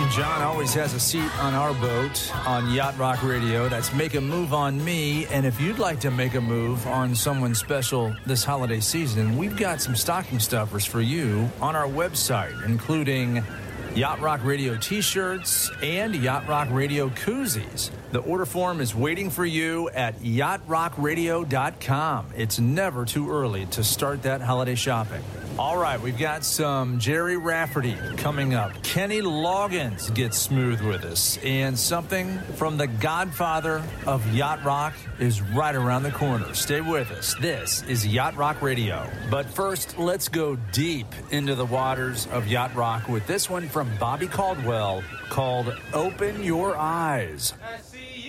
John always has a seat on our boat on Yacht Rock Radio. That's Make a Move on Me. And if you'd like to make a move on someone special this holiday season, we've got some stocking stuffers for you on our website, including Yacht Rock Radio t-shirts and Yacht Rock Radio koozies. The order form is waiting for you at yachtrockradio.com. It's never too early to start that holiday shopping. All right, we've got some Jerry Rafferty coming up. Kenny Loggins gets smooth with us. And something from the godfather of Yacht Rock is right around the corner. Stay with us. This is Yacht Rock Radio. But first, let's go deep into the waters of Yacht Rock with this one from Bobby Caldwell called Open Your Eyes.